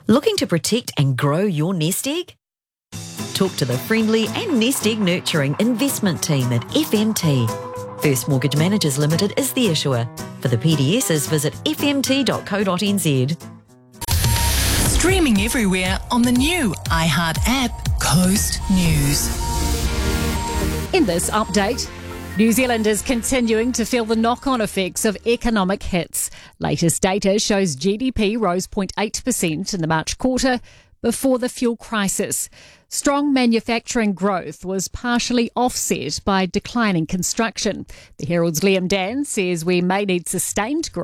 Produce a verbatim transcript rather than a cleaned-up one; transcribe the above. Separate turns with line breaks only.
Looking to protect and grow your nest egg? Talk to the friendly and nest egg nurturing investment team at F M T. First Mortgage Managers Limited is the issuer. For the P D Ss, visit f m t dot co dot n z.
Streaming everywhere on the new iHeart app, Coast News.
In this update, New Zealand is continuing to feel the knock-on effects of economic hits. Latest data shows G D P rose zero point eight percent in the March quarter before the fuel crisis. Strong manufacturing growth was partially offset by declining construction. The Herald's Liam Dan says we may need sustained growth